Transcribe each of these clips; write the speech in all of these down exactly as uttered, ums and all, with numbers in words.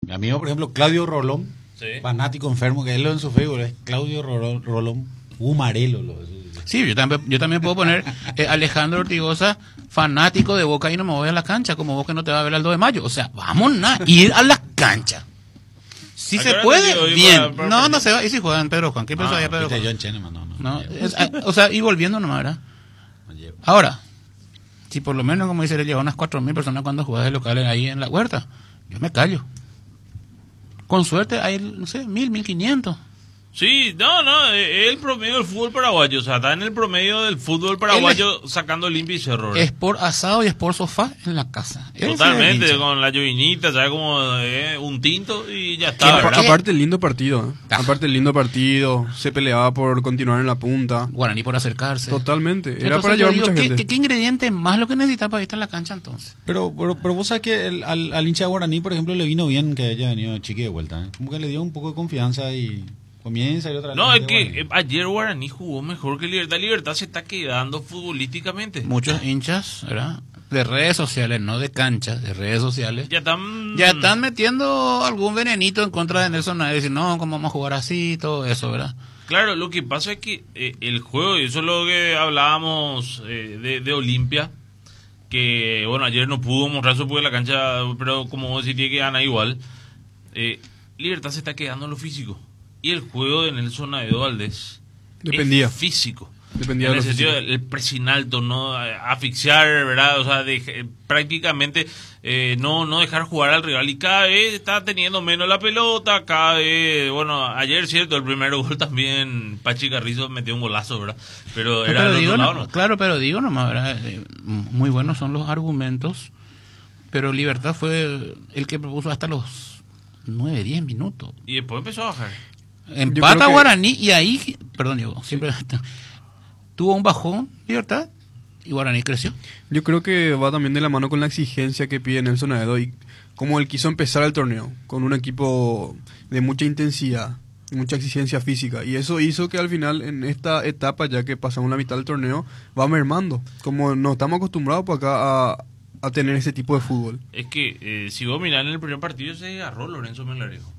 Mi amigo, por ejemplo, Claudio Rolón, Sí. fanático enfermo, que él lo en su Facebook es Claudio Rolón, Rolón Gumarelo. Lo, Sí, yo también, yo también puedo poner eh, Alejandro Ortigosa, fanático de Boca y no me voy a la cancha, como vos que no te va a ver el dos de mayo. O sea, vamos a ir a la cancha. Si ¿A se qué hora puede, te digo, bien. para- para no, no partido? se va. ¿Y si juegan Pedro Juan? ¿Qué pensó allá Pedro Juan? Yo en Cheneman, no, no. No, es- ah, o sea, y volviendo nomás, ¿verdad? No llevo. Ahora, si por lo menos, como dice, le lleva unas cuatro mil personas cuando juegas de locales ahí en la huerta, yo me callo. Con suerte hay, no sé, mil, mil quinientos. Sí, no, no, es el promedio del fútbol paraguayo, o sea, está en el promedio del fútbol paraguayo sacando limpio y cerro. Es por asado y es por sofá en la casa. Ese es el Totalmente, hincha. con la llovinita, ¿sabes? Como eh, un tinto y ya ¿Qué? está, ¿Por ¿verdad? qué? Aparte, lindo partido. ¿eh? Ah. Aparte, lindo partido. Se peleaba por continuar en la punta. Guaraní por acercarse. Totalmente. Era Entonces para yo llevar digo, mucha ¿qué, gente. ¿qué, qué ingrediente más lo que necesita para estar en la cancha entonces? Pero, pero, pero vos sabés que el- al, al hincha de Guaraní, por ejemplo, le vino bien que haya venido Chiqui de vuelta. ¿eh? Como que le dio un poco de confianza y comienza y otra vez. No, la es gente que de Guaraní. eh, ayer Guaraní jugó mejor que Libertad. Libertad se está quedando futbolísticamente. Muchos hinchas, ¿verdad? De redes sociales, no de canchas, de redes sociales. Ya están... Ya están metiendo algún venenito en contra de Nelson Navia. Dicen, no, ¿cómo vamos a jugar así? Todo eso, ¿verdad? Claro, lo que pasa es que eh, el juego, y eso es lo que hablábamos eh, de, de Olimpia, que bueno, ayer no pudo mostrar su porque la cancha, pero como vos decís, tiene que ganar igual. Eh, Libertad se está quedando en lo físico. Y el juego de Nelson Navia Valdés Dependía. es físico. Dependía en de el lo sentido físico. del presin alto, no asfixiar, ¿verdad? O sea, de, eh, prácticamente eh, no no dejar jugar al rival. Y cada vez está teniendo menos la pelota, cada vez, bueno, ayer, cierto, el primer gol también, Pachi Carrizo metió un golazo, ¿verdad? Pero era Pero del digo, otro lado, no- ¿no? Claro, pero digo nomás, ¿verdad? Eh, muy buenos son los argumentos, pero Libertad fue el que propuso hasta los nueve, diez minutos. Y después empezó a bajar. Empata creo que- Guaraní y ahí, perdón, Diego, siempre tuvo un bajón, Libertad, y Guaraní creció. Yo creo que va también de la mano con la exigencia que pide Nelson Aedo y como él quiso empezar el torneo con un equipo de mucha intensidad, mucha exigencia física y eso hizo que al final en esta etapa ya que pasamos la mitad del torneo va mermando, como no estamos acostumbrados por acá a, a tener ese tipo de fútbol. Es que eh, si vos mirás en el primer partido se agarró Lorenzo Melarejo.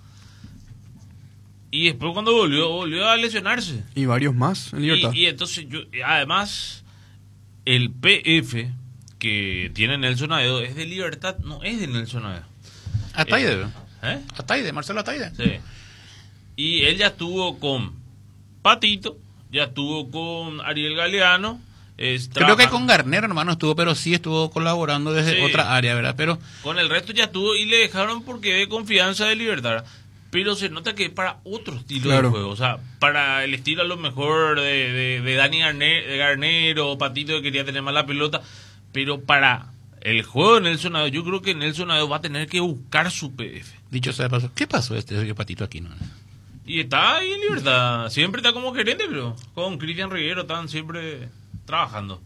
Y después cuando volvió, volvió a lesionarse. Y varios más en Libertad. Y, y entonces, yo, además, el P F que tiene Nelson Aedo es de Libertad, no es de Nelson Aedo. Ataide, ¿Eh? Ataide, Marcelo Ataide. Sí. Y él ya estuvo con Patito, ya estuvo con Ariel Galeano. es, Creo trabaja- que con Garnero nomás no estuvo, pero sí estuvo colaborando desde Sí. otra área, ¿verdad? Pero Con el resto ya estuvo y le dejaron porque de confianza de Libertad. Pero se nota que es para otro estilo Claro. de juego. O sea, para el estilo a lo mejor de, de, de Dani Garne- de Garnero, Patito que quería tener más la pelota. Pero para el juego de Nelson Aedo, yo creo que Nelson Aedo va a tener que buscar su P F. dicho sea de paso, ¿qué pasó este Sergio Patito aquí? No? Y está ahí en Libertad. Siempre está como gerente, pero con Cristian Riguero están siempre trabajando.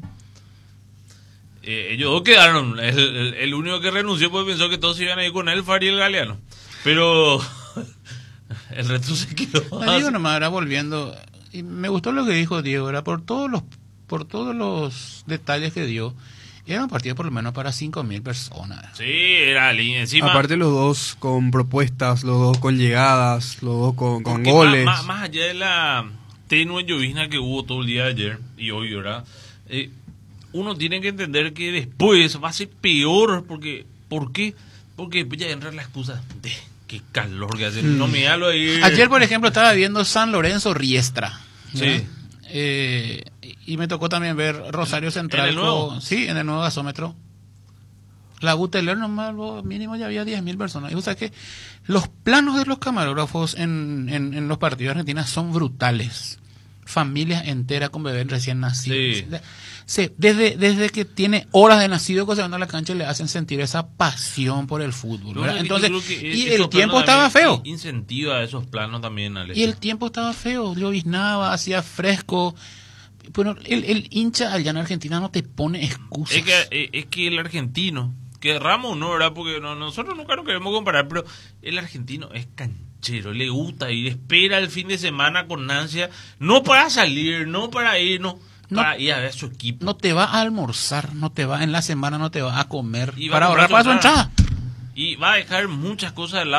Eh, ellos dos quedaron. El, el, el único que renunció porque pensó que todos iban a ir con él fue Ariel Galeano. Pero el resto se quedó. Me digo nomás, ahora volviendo, y me gustó lo que dijo Diego, era por todos los por todos los detalles que dio, era un partido por lo menos para cinco mil personas. Sí, era línea encima. Aparte los dos con propuestas, los dos con llegadas, los dos con, con porque goles. Más, más, más allá de la tenue llovizna que hubo todo el día de ayer y hoy, ¿verdad? Eh, uno tiene que entender que después va a ser peor. Porque, ¿por qué? Porque ya entra la excusa de qué calor que hace. No me hablo ahí. Ayer, por ejemplo, estaba viendo San Lorenzo Riestra. ¿no? Sí. Eh, y me tocó también ver Rosario Central. ¿En el nuevo? con- sí, en el nuevo gasómetro. La Buteler nomás, lo mínimo ya había diez mil personas. Y o sea que los planos de los camarógrafos en, en, en los partidos de Argentina son brutales. Familias enteras con bebés recién nacidos. Sí. Sí, desde, desde que tiene horas de nacido que se van a la cancha le hacen sentir esa pasión por el fútbol. Yo ¿verdad? creo que- Entonces, yo creo que y esos el tiempo planos estaba también feo. Incentiva esos planos también, Alex. Y el tiempo estaba feo, lloviznaba, hacía fresco. Bueno, el, el hincha allá en Argentina no te pone excusas. Es que, eh, es que el argentino, que Ramos no, ¿verdad? Porque no, nosotros nunca nos queremos comparar, pero el argentino es canchero, le gusta ir, espera el fin de semana con ansia, no para salir, no para ir, no, No. para ir a ver a su equipo. No te va a almorzar, no te va en la semana, no te va a comer Y va para a ahorrar comprar para su su entrada. entrada. Y va a dejar muchas cosas de lado.